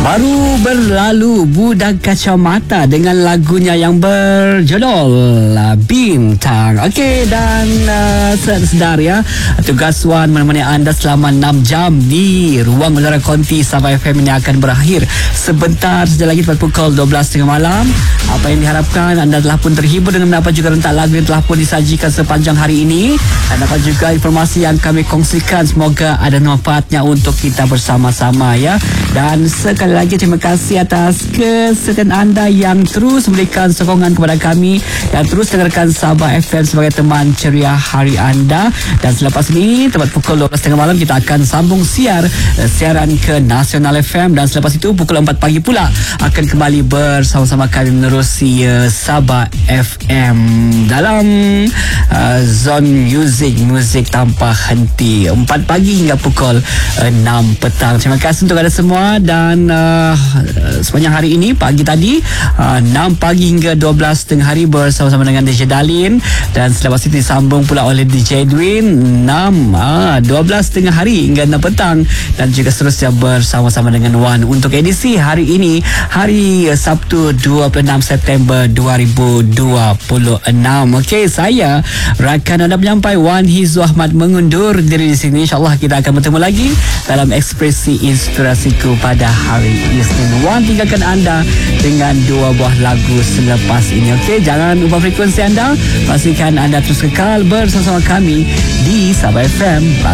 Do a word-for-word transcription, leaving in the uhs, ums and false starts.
Baru berlalu Budak Kacamata dengan lagunya yang berjudul uh, Bintang. Okey, dan uh, sedar ya, tugas Wan menemani anda selama enam jam di ruang udara Konti Sabah F M ini akan berakhir sebentar saja lagi, tepat pukul dua belas tiga puluh malam. Apa yang diharapkan anda telah pun terhibur dengan mendapat juga rentak lagu yang telah pun disajikan sepanjang hari ini, dan dapat juga informasi yang kami kongsikan. Semoga ada manfaatnya untuk kita bersama-sama ya. Dan sekali lagi terima kasih atas kesetiaan anda yang terus memberikan sokongan kepada kami dan terus dengarkan Sabah F M sebagai teman ceria hari anda. Dan selepas ini tepat pukul dua belas tiga puluh malam kita akan sambung siar siaran ke Nasional F M, dan selepas itu pukul empat pagi pula akan kembali bersama-sama kami menerusi uh, Sabah F M dalam uh, zone music muzik tanpa henti empat pagi hingga pukul enam petang. Terima kasih untuk anda semua. Dan uh, sepanjang hari ini, pagi tadi uh, enam pagi hingga dua belas tengah hari bersama-sama dengan D J Dalin, dan selepas itu disambung pula oleh D J Edwin enam uh, dua belas tengah hari hingga enam petang, dan juga seterusnya bersama-sama dengan Wan untuk edisi hari ini, hari uh, Sabtu dua puluh enam September dua ribu dua puluh enam. Okey, saya rakan anda penyampai Wan Hizu Ahmad mengundur diri di sini. InsyaAllah kita akan bertemu lagi dalam ekspresi inspirasiku pada hari Isnin. Wan tinggalkan anda dengan dua buah lagu selepas ini. Okey, jangan ubah frekuensi anda. Pastikan anda terus kekal bersama-sama kami di Sabah F M.